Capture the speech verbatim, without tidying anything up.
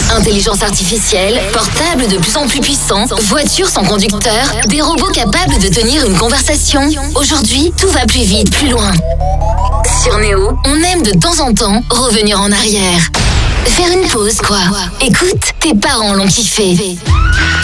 Intelligence artificielle, portables de plus en plus puissants, voitures sans conducteur, des robots capables de tenir une conversation. Aujourd'hui, tout va plus vite, plus loin. Sur Néo, on aime de temps en temps revenir en arrière. Faire une pause, quoi. Écoute, tes parents l'ont kiffé.